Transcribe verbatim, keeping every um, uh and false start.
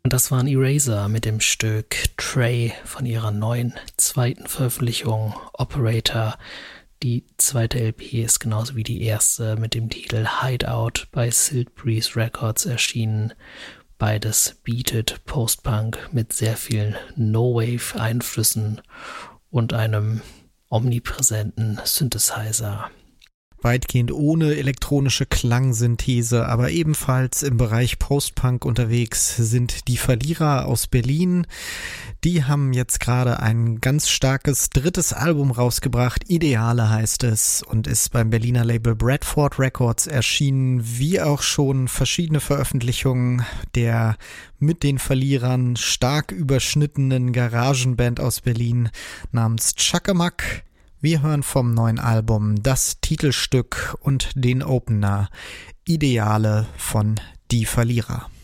Und das waren Eraser mit dem Stück Trey von ihrer neuen zweiten Veröffentlichung Operator. Die zweite L P ist genauso wie die erste mit dem Titel Hideout bei Silt Breeze Records erschienen. Beides bietet Post-Punk mit sehr vielen No-Wave-Einflüssen und einem omnipräsenten Synthesizer. Weitgehend ohne elektronische Klangsynthese, aber ebenfalls im Bereich Post-Punk unterwegs sind die Verlierer aus Berlin. Die haben jetzt gerade ein ganz starkes drittes Album rausgebracht, Ideale heißt es, und ist beim Berliner Label Bradford Records erschienen, wie auch schon verschiedene Veröffentlichungen der mit den Verlierern stark überschnittenen Garagenband aus Berlin namens Chakamak. Wir hören vom neuen Album das Titelstück und den Opener Ideale von Die Verlierer.